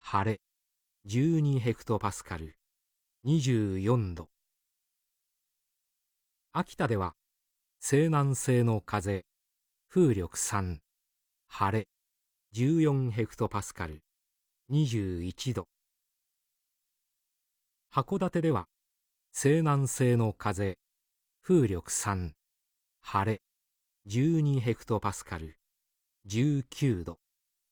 晴れ、12ヘクトパスカル、24度。秋田では、西南西の風、風力3、晴れ、14ヘクトパスカル、21度。函館では、西南西の風、風力3、晴れ、12ヘクトパスカル、19度。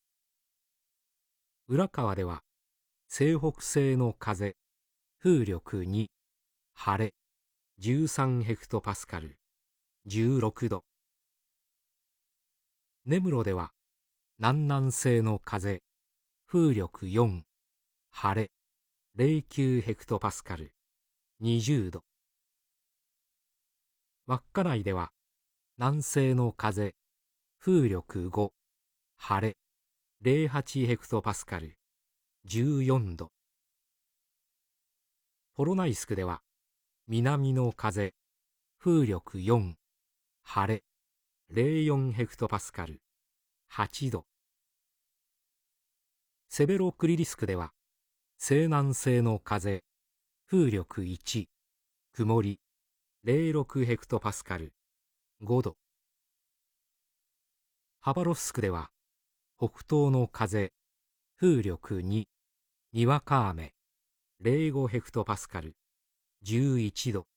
浦河では、西北西の風、風力2、晴れ、13ヘクトパスカル、16度。根室では、南南西の風、風力4、晴れ、09ヘクトパスカル、20度。稚内では、南西の風、風力5、晴れ、08ヘクトパスカル、14度。ポロナイスクでは、南の風、風力4、晴れ、04ヘクトパスカル、8度。セベロクリリスクでは、西南西の風、風力1、曇り、06ヘクトパスカル、5度。ハバロフスクでは、北東の風、風力2、にわか雨、05ヘクトパスカル、11度。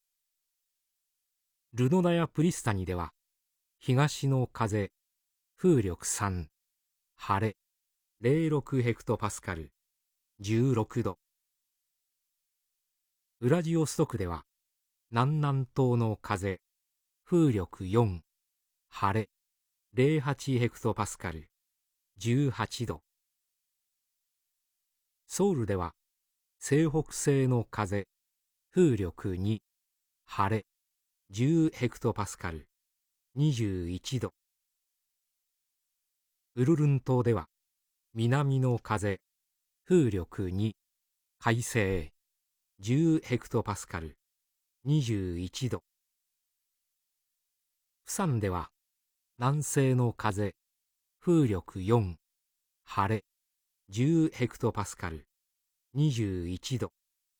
ルノダやプリスタニでは、東の風、風力3、晴れ、06ヘクトパスカル、16度。ウラジオストクでは、南南東の風、風力4、晴れ、08ヘクトパスカル、18度。ソウルでは、西北西の風、風力2、晴れ、10ヘクトパスカル、21度。ウルルン島では、南の風、風力2、快晴、10ヘクトパスカル、21度。プサンでは、南西の風、風力4、晴れ、10ヘクトパスカル、21度。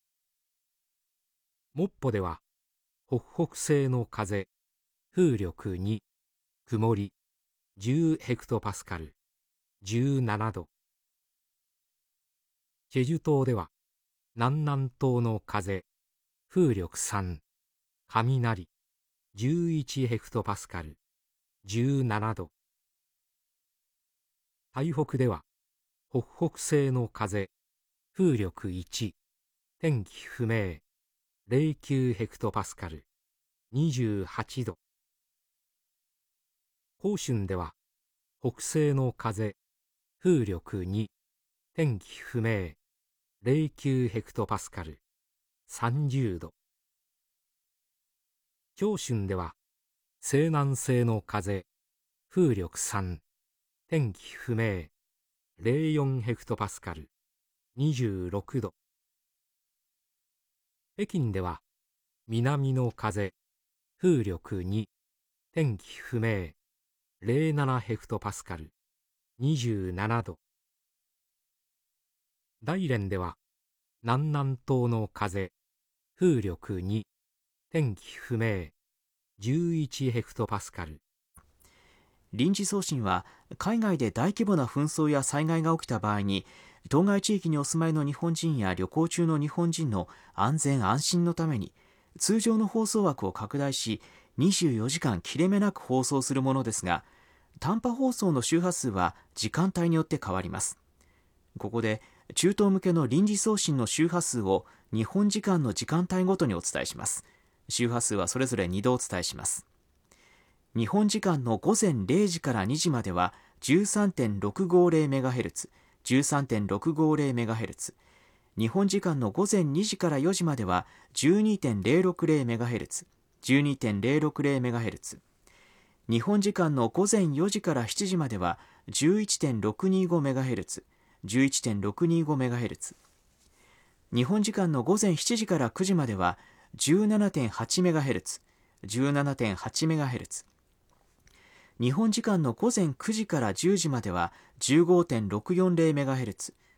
モッポでは、北北西の風、風力2、曇り、10ヘクトパスカル、17度。チェジュ島では、南南東の風、風力3、雷、11ヘクトパスカル、17度。台北では、北北西の風、風力1、天気不明、09ヘクトパスカル、28度。広春では、北西の風、風力2、天気不明、09ヘクトパスカル、30度。長春では、西南西の風、風力3、天気不明、04ヘクトパスカル、26度。北京では、南の風、風力2、天気不明、07ヘクトパスカル、27度。大連では、南南東の風、風力2、天気不明、11ヘクトパスカル。 臨時送信は、海外で大規模な紛争や災害が起きた場合に、当該地域にお住まいの日本人や旅行中の日本人の安全安心のために、通常の放送枠を拡大し、24時間切れ目なく放送するものですが、短波放送の周波数は時間帯によって変わります。ここで、中東向けの臨時送信の周波数を日本時間の時間帯ごとにお伝えします。周波数はそれぞれ2度お伝えします。日本時間の午前0時から2時までは 13.650MHz、13.650MHz。日本時間の午前2時から4時までは 12.060MHz、12.060MHz。日本時間の午前4時から7時までは 11.625MHz、11.625MHz。日本時間の午前7時から9時までは 17.8MHz、17.8MHz。日本時間の午前9時から10時までは 15.640MHz、